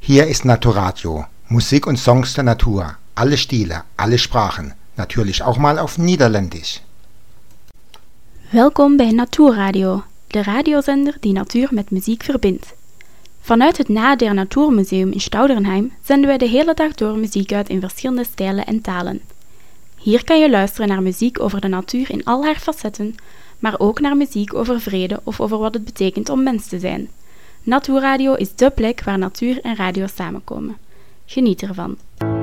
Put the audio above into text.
Hier ist Naturradio, Musik und Songs der Natur, alle Stile, alle Sprachen, natürlich auch mal auf Niederländisch. Welkom bij Natuurradio, de radiozender die natuur met muziek verbindt. Vanuit het Nader Natuurmuseum in Stauderenheim zenden wij de hele dag door muziek uit in verschillende stijlen en talen. Hier kan je luisteren naar muziek over de natuur in al haar facetten, maar ook naar muziek over vrede of over wat het betekent om mens te zijn. Natuurradio is dé plek waar natuur en radio samenkomen. Geniet ervan.